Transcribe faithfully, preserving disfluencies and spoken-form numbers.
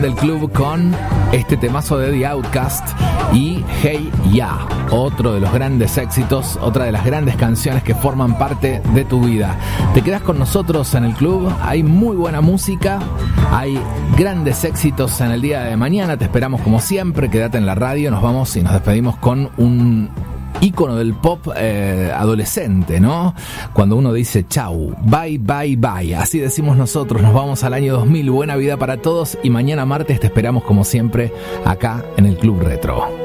del club con este temazo de The Outcast y Hey Ya, otro de los grandes éxitos, otra de las grandes canciones que forman parte de tu vida. Te quedas con nosotros en el club, hay muy buena música, hay grandes éxitos en el día de mañana, te esperamos como siempre, quédate en la radio, nos vamos y nos despedimos con un ícono del pop eh, adolescente, ¿no? Cuando uno dice chau, bye, bye, bye. Así decimos nosotros, nos vamos al año dos mil. Buena vida para todos y mañana martes te esperamos como siempre acá en el Club Retro.